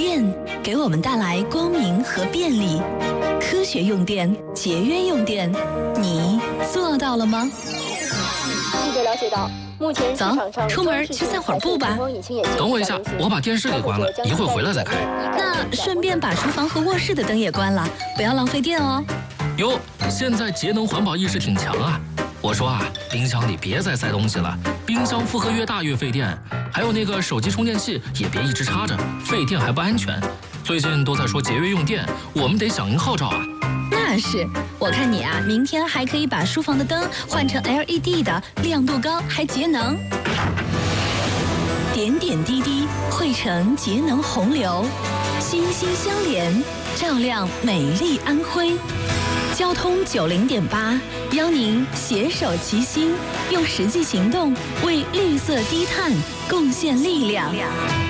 电给我们带来光明和便利，科学用电，节约用电，你做到了吗？ 记者了解到，目前市场上出门去散会儿步吧。 等我一下，我把电视给关了，一会儿回来再开。 那顺便把厨房和卧室的灯也关了，不要浪费电哦。 哟，现在节能环保意识挺强啊！我说啊，冰箱里别再塞东西了，冰箱负荷越大越费电。还有那个手机充电器也别一直插着，费电还不安全。最近都在说节约用电，我们得响应号召啊。 那是，我看你啊，明天还可以把书房的灯换成 LED 的，亮度高还节能。点点滴滴汇成节能洪流，心心相连，照亮美丽安徽。交通90.8，邀您携手齐心，用实际行动为绿色低碳贡献力量。